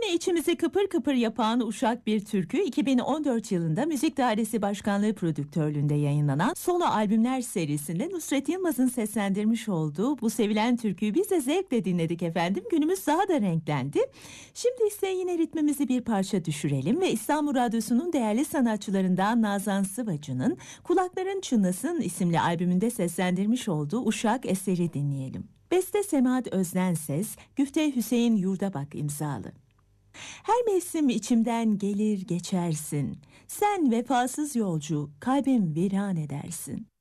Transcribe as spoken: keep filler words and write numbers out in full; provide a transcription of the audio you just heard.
Yine içimizi kıpır kıpır yapan uşak bir türkü iki bin on dört yılında Müzik Dairesi Başkanlığı prodüktörlüğünde yayınlanan solo albümler serisinde Nusret Yılmaz'ın seslendirmiş olduğu bu sevilen türküyü biz de zevkle dinledik efendim. Günümüz daha da renklendi. Şimdi ise yine ritmimizi bir parça düşürelim ve İstanbul Radyosu'nun değerli sanatçılarından Nazan Sıvacı'nın Kulakların Çınlasın isimli albümünde seslendirmiş olduğu Uşak eseri dinleyelim. Beste Semahat Özdenses, Güfte Hüseyin Yurdabak imzalı. Her mevsim içimden gelir geçersin. Sen vefasız yolcu, kalbim viran edersin.